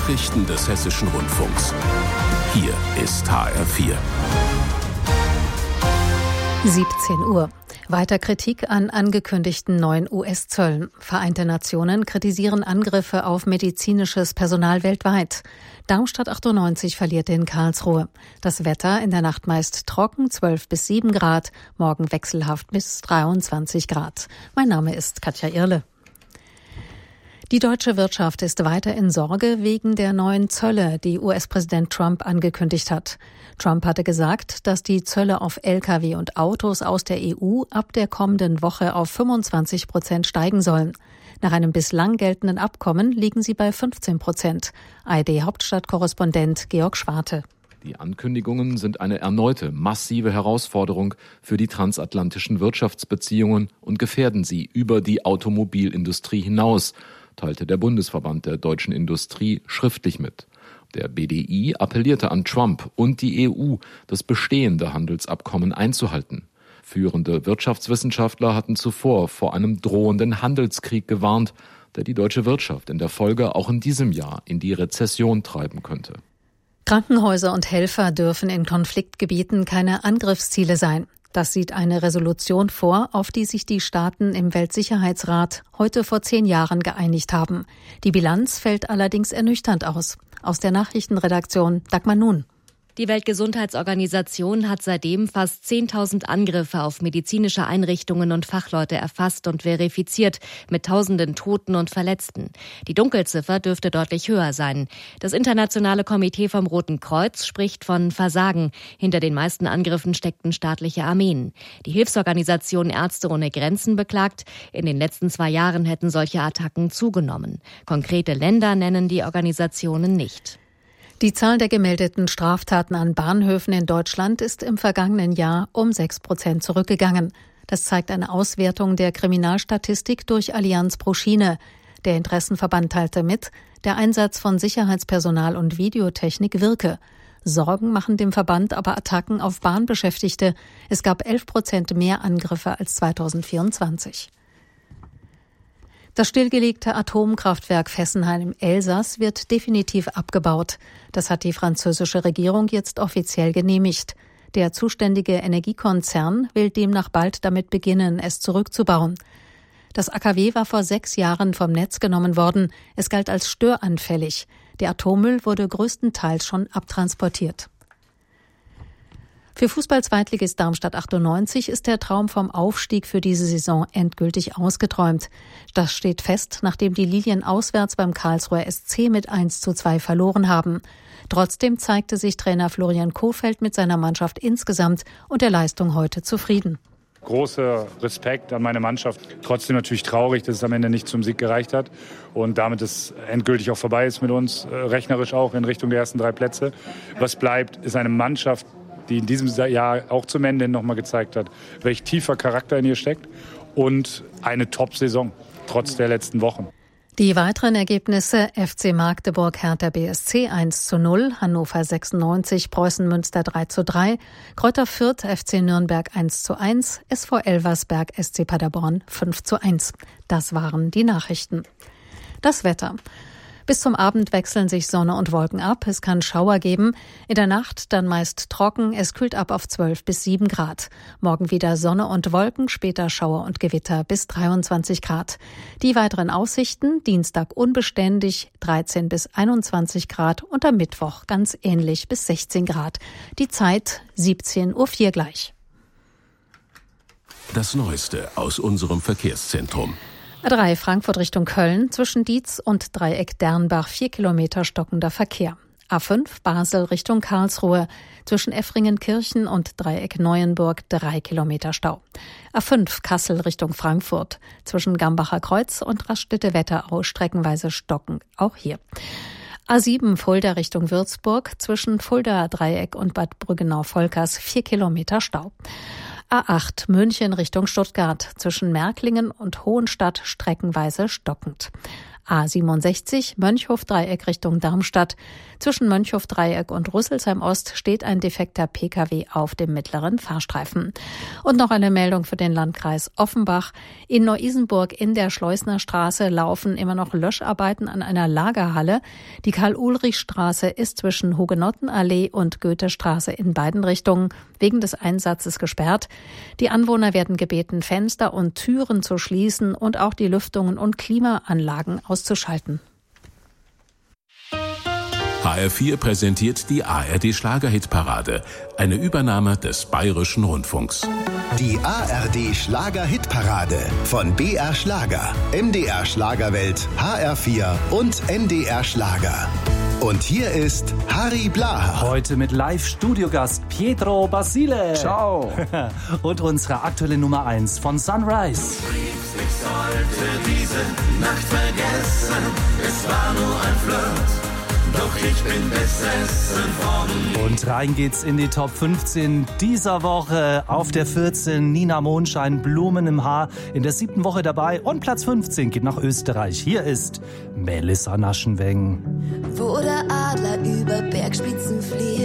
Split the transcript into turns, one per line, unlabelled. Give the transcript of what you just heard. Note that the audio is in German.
Nachrichten des Hessischen Rundfunks. Hier ist HR4.
17 Uhr. Weiter Kritik an angekündigten neuen US-Zöllen. Vereinte Nationen kritisieren Angriffe auf medizinisches Personal weltweit. Darmstadt 98 verliert in Karlsruhe. Das Wetter in der Nacht meist trocken, 12 bis 7 Grad, morgen wechselhaft bis 23 Grad. Mein Name ist Katja Irle. Die deutsche Wirtschaft ist weiter in Sorge wegen der neuen Zölle, die US-Präsident Trump angekündigt hat. Trump hatte gesagt, dass die Zölle auf Lkw und Autos aus der EU ab der kommenden Woche auf 25% steigen sollen. Nach einem bislang geltenden Abkommen liegen sie bei 15%. ARD-Hauptstadtkorrespondent Georg Schwarte.
Die Ankündigungen sind eine erneute massive Herausforderung für die transatlantischen Wirtschaftsbeziehungen und gefährden sie über die Automobilindustrie hinaus, teilte der Bundesverband der deutschen Industrie schriftlich mit. Der BDI appellierte an Trump und die EU, das bestehende Handelsabkommen einzuhalten. Führende Wirtschaftswissenschaftler hatten zuvor vor einem drohenden Handelskrieg gewarnt, der die deutsche Wirtschaft in der Folge auch in diesem Jahr in die Rezession treiben könnte.
Krankenhäuser und Helfer dürfen in Konfliktgebieten keine Angriffsziele sein. Das sieht eine Resolution vor, auf die sich die Staaten im Weltsicherheitsrat heute vor 10 Jahren geeinigt haben. Die Bilanz fällt allerdings ernüchternd aus. Aus der Nachrichtenredaktion Dagmar Nun.
Die Weltgesundheitsorganisation hat seitdem fast 10.000 Angriffe auf medizinische Einrichtungen und Fachleute erfasst und verifiziert, mit Tausenden Toten und Verletzten. Die Dunkelziffer dürfte deutlich höher sein. Das Internationale Komitee vom Roten Kreuz spricht von Versagen. Hinter den meisten Angriffen steckten staatliche Armeen. Die Hilfsorganisation Ärzte ohne Grenzen beklagt, in den letzten 2 Jahren hätten solche Attacken zugenommen. Konkrete Länder nennen die Organisationen nicht.
Die Zahl der gemeldeten Straftaten an Bahnhöfen in Deutschland ist im vergangenen Jahr um 6% zurückgegangen. Das zeigt eine Auswertung der Kriminalstatistik durch Allianz pro Schiene. Der Interessenverband teilte mit, der Einsatz von Sicherheitspersonal und Videotechnik wirke. Sorgen machen dem Verband aber Attacken auf Bahnbeschäftigte. Es gab 11% mehr Angriffe als 2024. Das stillgelegte Atomkraftwerk Fessenheim im Elsass wird definitiv abgebaut. Das hat die französische Regierung jetzt offiziell genehmigt. Der zuständige Energiekonzern will demnach bald damit beginnen, es zurückzubauen. Das AKW war vor 6 Jahren vom Netz genommen worden. Es galt als störanfällig. Der Atommüll wurde größtenteils schon abtransportiert. Für Fußball-Zweitligist Darmstadt 98 ist der Traum vom Aufstieg für diese Saison endgültig ausgeträumt. Das steht fest, nachdem die Lilien auswärts beim Karlsruher SC mit 1:2 verloren haben. Trotzdem zeigte sich Trainer Florian Kohfeldt mit seiner Mannschaft insgesamt und der Leistung heute zufrieden.
Großer Respekt an meine Mannschaft. Trotzdem natürlich traurig, dass es am Ende nicht zum Sieg gereicht hat und damit es endgültig auch vorbei ist mit uns, rechnerisch auch in Richtung der ersten 3 Plätze. Was bleibt, ist eine Mannschaft, die in diesem Jahr auch zum Ende nochmal gezeigt hat, welch tiefer Charakter in ihr steckt und eine Top-Saison, trotz der letzten Wochen.
Die weiteren Ergebnisse: FC Magdeburg Hertha BSC 1:0, Hannover 96 Preußen Münster 3:3, Greuther Fürth FC Nürnberg 1:1, SV Elversberg SC Paderborn 5:1. Das waren die Nachrichten. Das Wetter. Bis zum Abend wechseln sich Sonne und Wolken ab. Es kann Schauer geben. In der Nacht dann meist trocken. Es kühlt ab auf 12 bis 7 Grad. Morgen wieder Sonne und Wolken, später Schauer und Gewitter bis 23 Grad. Die weiteren Aussichten: Dienstag unbeständig 13 bis 21 Grad und am Mittwoch ganz ähnlich bis 16 Grad. Die Zeit 17:04 Uhr gleich.
Das Neueste aus unserem Verkehrszentrum.
A3 Frankfurt Richtung Köln, zwischen Dietz und Dreieck Dernbach 4 Kilometer stockender Verkehr. A5 Basel Richtung Karlsruhe, zwischen Effringenkirchen und Dreieck Neuenburg 3 Kilometer Stau. A5 Kassel Richtung Frankfurt, zwischen Gambacher Kreuz und Raststätte-Wetterau streckenweise stockend, auch hier. A7 Fulda Richtung Würzburg, zwischen Fulda Dreieck und Bad Brüggenau-Volkers 4 Kilometer Stau. A8 München Richtung Stuttgart, zwischen Märklingen und Hohenstadt streckenweise stockend. A67 Mönchhof-Dreieck Richtung Darmstadt. Zwischen Mönchhof-Dreieck und Rüsselsheim-Ost steht ein defekter Pkw auf dem mittleren Fahrstreifen. Und noch eine Meldung für den Landkreis Offenbach. In Neu-Isenburg in der Schleusnerstraße laufen immer noch Löscharbeiten an einer Lagerhalle. Die Karl-Ulrich-Straße ist zwischen Hugenottenallee und Goethestraße in beiden Richtungen wegen des Einsatzes gesperrt. Die Anwohner werden gebeten, Fenster und Türen zu schließen und auch die Lüftungen und Klimaanlagen auszuschalten.
HR4 präsentiert die ARD Schlager-Hitparade, eine Übernahme des Bayerischen Rundfunks.
Die ARD Schlager-Hitparade von BR Schlager, MDR Schlagerwelt, HR4 und NDR Schlager. Und hier ist Harry Blaha.
Heute mit Live-Studiogast Pietro Basile.
Ciao.
Und unsere aktuelle Nummer 1 von Sunrise.
Ich sollte diese Nacht vergessen, es war nur ein Flirt. Doch ich bin besessen von.
Und rein geht's in die Top 15 dieser Woche. Auf der 14 Nina Mondschein, Blumen im Haar. In der 7. Woche dabei. Und Platz 15 geht nach Österreich. Hier ist Melissa Naschenweng.
Wo der Adler über Bergspitzen fliegt.